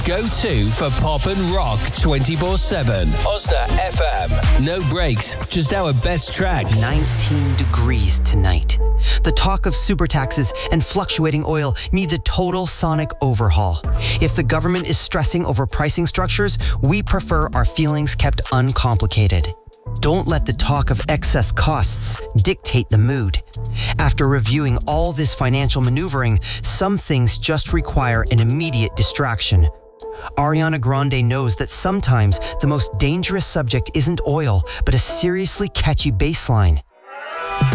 Go-to for pop and rock 24/7. Osna FM. No breaks, just our best tracks. 19 degrees tonight. The talk of super taxes and fluctuating oil needs a total sonic overhaul. If the government is stressing over pricing structures, we prefer our feelings kept uncomplicated. Don't let the talk of excess costs dictate the mood. After reviewing all this financial maneuvering, some things just require an immediate distraction. Ariana Grande knows that sometimes the most dangerous subject isn't oil, but a seriously catchy bass line.